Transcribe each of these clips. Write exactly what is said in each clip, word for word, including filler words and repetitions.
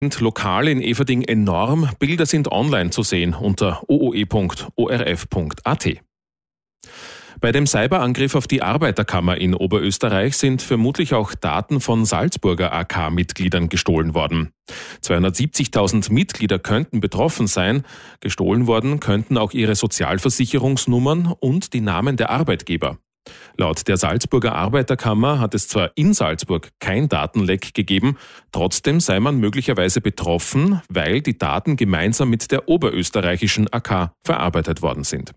Lokal in Everding enorm. Bilder sind online zu sehen unter o o e punkt o r f punkt a t. Bei dem Cyberangriff auf die Arbeiterkammer in Oberösterreich sind vermutlich auch Daten von Salzburger A K-Mitgliedern gestohlen worden. zweihundertsiebzigtausend Mitglieder könnten betroffen sein. Gestohlen worden könnten auch ihre Sozialversicherungsnummern und die Namen der Arbeitgeber. Laut der Salzburger Arbeiterkammer hat es zwar in Salzburg kein Datenleck gegeben, trotzdem sei man möglicherweise betroffen, weil die Daten gemeinsam mit der oberösterreichischen A K verarbeitet worden sind.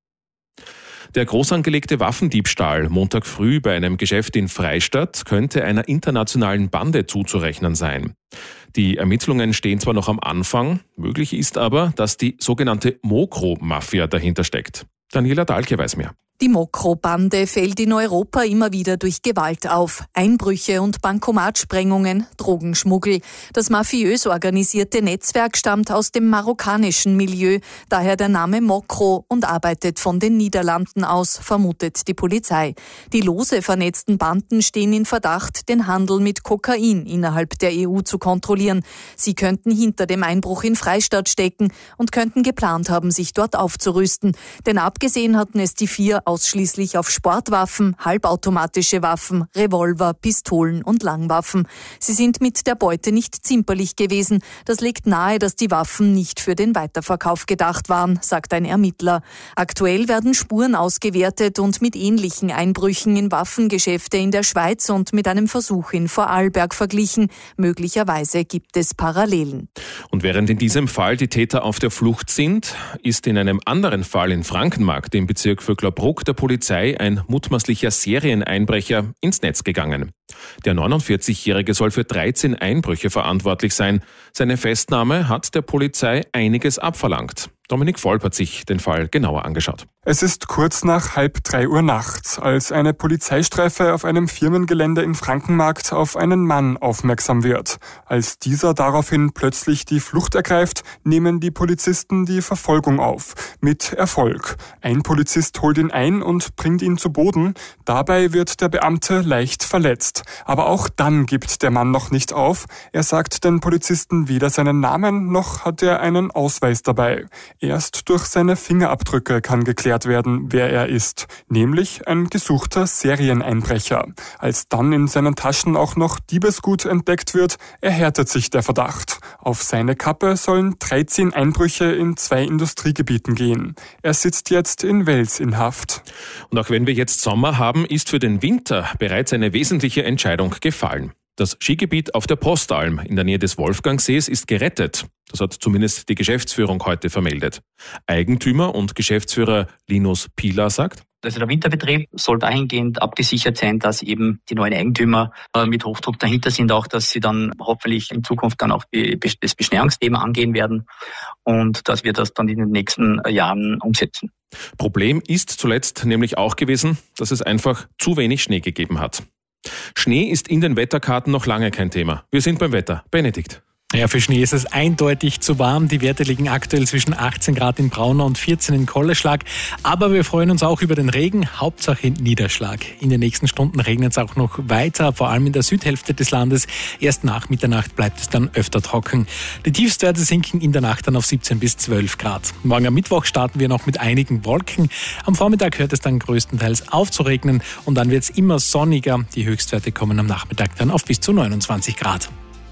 Der groß angelegte Waffendiebstahl Montag früh bei einem Geschäft in Freistadt könnte einer internationalen Bande zuzurechnen sein. Die Ermittlungen stehen zwar noch am Anfang, möglich ist aber, dass die sogenannte Mokro-Mafia dahinter steckt. Daniela Dahlke weiß mehr. Die Mokro-Bande fällt in Europa immer wieder durch Gewalt auf. Einbrüche und Bankomatsprengungen, Drogenschmuggel. Das mafiös organisierte Netzwerk stammt aus dem marokkanischen Milieu, daher der Name Mokro, und arbeitet von den Niederlanden aus, vermutet die Polizei. Die lose vernetzten Banden stehen in Verdacht, den Handel mit Kokain innerhalb der E U zu kontrollieren. Sie könnten hinter dem Einbruch in Freistadt stecken und könnten geplant haben, sich dort aufzurüsten. Denn abgesehen hatten es die vier ausschließlich auf Sportwaffen, halbautomatische Waffen, Revolver, Pistolen und Langwaffen. Sie sind mit der Beute nicht zimperlich gewesen. Das legt nahe, dass die Waffen nicht für den Weiterverkauf gedacht waren, sagt ein Ermittler. Aktuell werden Spuren ausgewertet und mit ähnlichen Einbrüchen in Waffengeschäfte in der Schweiz und mit einem Versuch in Vorarlberg verglichen. Möglicherweise gibt es Parallelen. Und während in diesem Fall die Täter auf der Flucht sind, ist in einem anderen Fall in Frankenmarkt, im Bezirk Vöcklerbruck, der Polizei ein mutmaßlicher Serieneinbrecher ins Netz gegangen. Der neunundvierzigjährige soll für dreizehn Einbrüche verantwortlich sein. Seine Festnahme hat der Polizei einiges abverlangt. Dominik Volp hat sich den Fall genauer angeschaut. Es ist kurz nach halb drei Uhr nachts, als eine Polizeistreife auf einem Firmengelände in Frankenmarkt auf einen Mann aufmerksam wird. Als dieser daraufhin plötzlich die Flucht ergreift, nehmen die Polizisten die Verfolgung auf. Mit Erfolg. Ein Polizist holt ihn ein und bringt ihn zu Boden. Dabei wird der Beamte leicht verletzt. Aber auch dann gibt der Mann noch nicht auf. Er sagt den Polizisten weder seinen Namen, noch hat er einen Ausweis dabei. Erst durch seine Fingerabdrücke kann geklärt werden, wer er ist, nämlich ein gesuchter Serieneinbrecher. Als dann in seinen Taschen auch noch Diebesgut entdeckt wird, erhärtet sich der Verdacht. Auf seine Kappe sollen dreizehn Einbrüche in zwei Industriegebieten gehen. Er sitzt jetzt in Wels in Haft. Und auch wenn wir jetzt Sommer haben, ist für den Winter bereits eine wesentliche Entscheidung gefallen. Das Skigebiet auf der Postalm in der Nähe des Wolfgangsees ist gerettet. Das hat zumindest die Geschäftsführung heute vermeldet. Eigentümer und Geschäftsführer Linus Pieler sagt: Also der Winterbetrieb soll dahingehend abgesichert sein, dass eben die neuen Eigentümer mit Hochdruck dahinter sind, auch dass sie dann hoffentlich in Zukunft dann auch die, das Beschneiungsthema angehen werden und dass wir das dann in den nächsten Jahren umsetzen. Problem ist zuletzt nämlich auch gewesen, dass es einfach zu wenig Schnee gegeben hat. Schnee ist in den Wetterkarten noch lange kein Thema. Wir sind beim Wetter. Benedikt. Ja, für Schnee ist es eindeutig zu warm. Die Werte liegen aktuell zwischen achtzehn Grad in Braunau und vierzehn in Kolleschlag. Aber wir freuen uns auch über den Regen, Hauptsache Niederschlag. In den nächsten Stunden regnet es auch noch weiter, vor allem in der Südhälfte des Landes. Erst nach Mitternacht bleibt es dann öfter trocken. Die Tiefstwerte sinken in der Nacht dann auf siebzehn bis zwölf Grad. Morgen am Mittwoch starten wir noch mit einigen Wolken. Am Vormittag hört es dann größtenteils auf zu regnen und dann wird es immer sonniger. Die Höchstwerte kommen am Nachmittag dann auf bis zu neunundzwanzig Grad.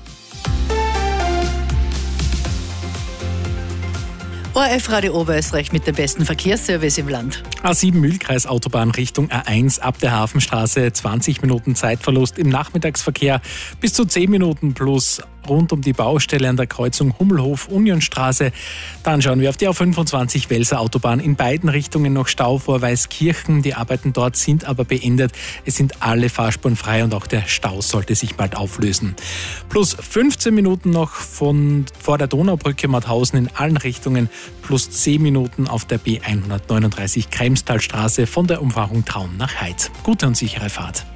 O R F Radio Oberösterreich mit dem besten Verkehrsservice im Land. A sieben Mühlkreis Autobahn Richtung A eins ab der Hafenstraße, zwanzig Minuten Zeitverlust im Nachmittagsverkehr, bis zu zehn Minuten plus rund um die Baustelle an der Kreuzung Hummelhof-Unionstraße. Dann schauen wir auf die A fünfundzwanzig Welser Autobahn. In beiden Richtungen noch Stau vor Weißkirchen. Die Arbeiten dort sind aber beendet. Es sind alle Fahrspuren frei und auch der Stau sollte sich bald auflösen. Plus fünfzehn Minuten noch von vor der Donaubrücke Mauthausen in allen Richtungen. Plus zehn Minuten auf der B hundertneununddreißig Kremstalstraße von der Umfahrung Traun nach Heid. Gute und sichere Fahrt.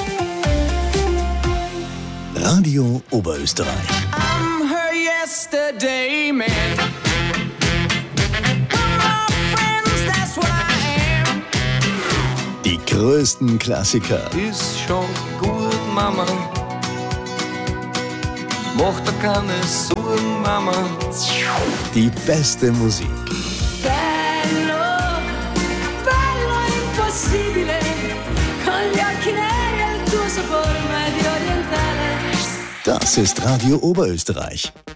Radio Oberösterreich. I'm her yesterday man. Friends, that's what I am. Die größten Klassiker. Ist schon gut, Mama. mach da keine Sorgen, Mama. Die beste Musik. Bello, bello impossibile, con gli occhi neri e il tuo sapore medio orientale. Das ist Radio Oberösterreich.